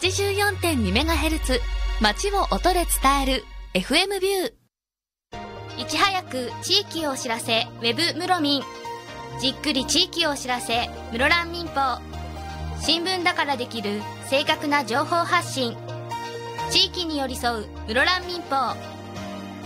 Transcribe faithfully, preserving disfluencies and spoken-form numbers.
ちじゅうよんてんにメガヘルツ 街を音で伝える エフエム ビュー。いち早く地域をお知らせウェブムロミン。じっくり地域をお知らせ室蘭民放。新聞だからできる正確な情報発信。地域に寄り添う室蘭民放。